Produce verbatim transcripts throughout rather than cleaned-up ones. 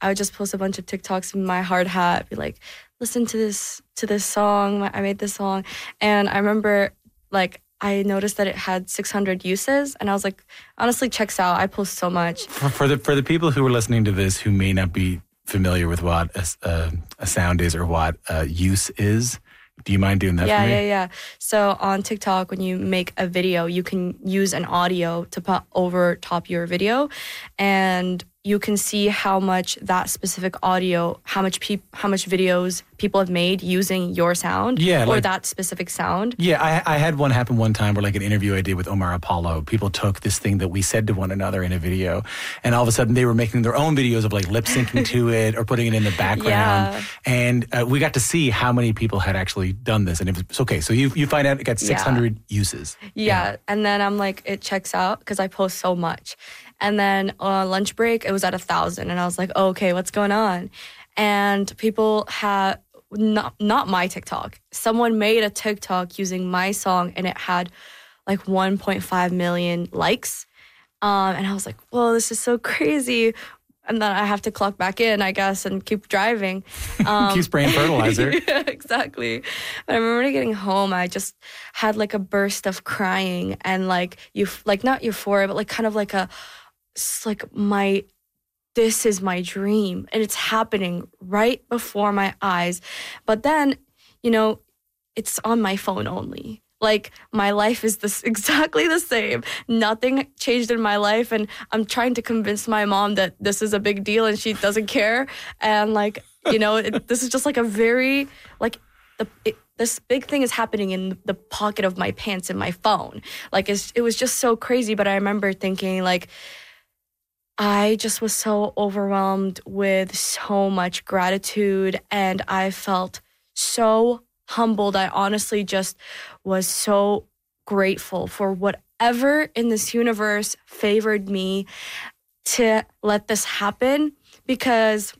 I would just post a bunch of TikToks in my hard hat, be like, listen to this to this song. I made this song. And I remember like I noticed that it had six hundred uses, and I was like, honestly, checks out. I post so much. For, for the for the people who are listening to this who may not be familiar with what a, a, a sound is or what a use is, do you mind doing that yeah, for me? Yeah, yeah, yeah. So on TikTok, when you make a video, you can use an audio to put over top your video, and you can see how much that specific audio, how much peop, how much videos people have made using your sound yeah, or like, that specific sound. Yeah, I, I had one happen one time where like an interview I did with Omar Apollo, people took this thing that we said to one another in a video, and all of a sudden they were making their own videos of like lip syncing to it or putting it in the background. Yeah. And uh, we got to see how many people had actually done this. And it was okay. So you you find out it got six hundred yeah. uses. Yeah. yeah. And then I'm like, it checks out because I post so much. And then on lunch break, it was at a thousand. And I was like, oh, okay, what's going on? And people had, not, not my TikTok. Someone made a TikTok using my song, and it had like one point five million likes. Um, and I was like, whoa, this is so crazy. And then I have to clock back in, I guess, and keep driving. Um, keep spraying fertilizer. Yeah, exactly. But I remember getting home, I just had like a burst of crying and like, you like not euphoria, but like kind of like a, like my, this is my dream. And it's happening right before my eyes. But then, you know, it's on my phone only. Like, my life is this exactly the same. Nothing changed in my life. And I'm trying to convince my mom that this is a big deal and she doesn't care. And, like, you know, it, this is just like a very, like, the it, this big thing is happening in the pocket of my pants in my phone. Like, it's, it was just so crazy. But I remember thinking, like, I just was so overwhelmed with so much gratitude. And I felt so humbled. I honestly just was so grateful for whatever in this universe favored me to let this happen, because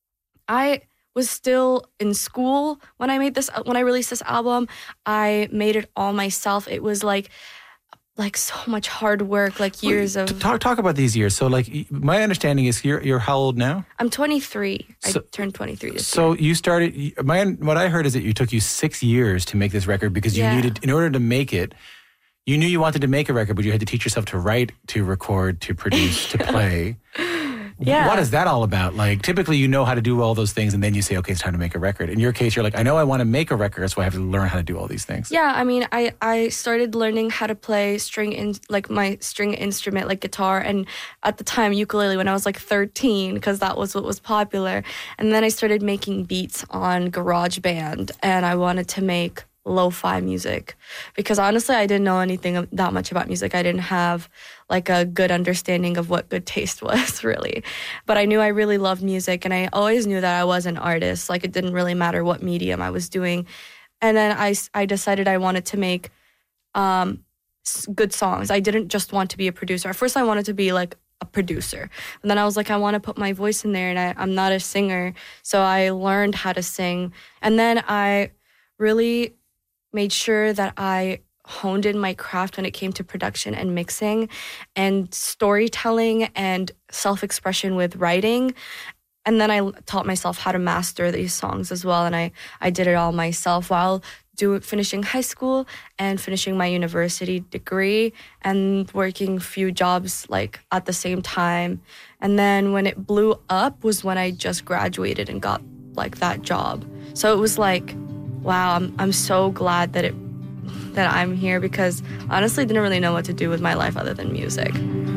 I was still in school when I made this, when I released this album. I made it all myself. It was like like so much hard work, like years Wait, of... Talk talk about these years. So like, my understanding is you're, you're how old now? I'm twenty-three. So, I turned twenty-three this so year. So you started, my, what I heard is that you took you six years to make this record because you yeah. needed, in order to make it, you knew you wanted to make a record, but you had to teach yourself to write, to record, to produce, to play. Yeah. What is that all about? Like, typically you know how to do all those things and then you say, okay, it's time to make a record. In your case, you're like, I know I want to make a record, so I have to learn how to do all these things. Yeah, I mean, I, I started learning how to play string, in, like my string instrument, like guitar, and at the time ukulele when I was like thirteen, because that was what was popular. And then I started making beats on GarageBand, and I wanted to make lo-fi music, because honestly I didn't know anything that much about music. I didn't have like a good understanding of what good taste was, really. But I knew I really loved music, and I always knew that I was an artist. Like, it didn't really matter what medium I was doing. And then I, I decided I wanted to make um, good songs. I didn't just want to be a producer. At first I wanted to be like a producer. And then I was like, I want to put my voice in there, and I, I'm not a singer. So I learned how to sing. And then I really made sure that I honed in my craft when it came to production and mixing and storytelling and self-expression with writing. And then I taught myself how to master these songs as well. And I, I did it all myself while do, finishing high school and finishing my university degree and working a few jobs like at the same time. And then when it blew up was when I just graduated and got like that job. So it was like, wow, I'm I'm so glad that it that I'm here, because honestly I didn't really know what to do with my life other than music.